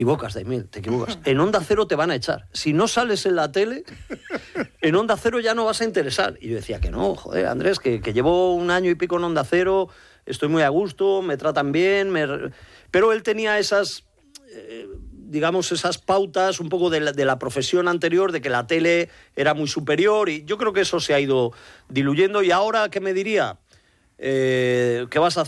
equivocas, Daimiel, te equivocas. En Onda Cero te van a echar. Si no sales en la tele, en Onda Cero ya no vas a interesar. Y yo decía que no, joder, Andrés, que llevo 1 año y pico en Onda Cero, estoy muy a gusto, me tratan bien, pero él tenía esas, digamos, esas pautas un poco de la profesión anterior, de que la tele era muy superior, y yo creo que eso se ha ido diluyendo. Y ahora, ¿qué me diría? ¿Qué vas a hacer?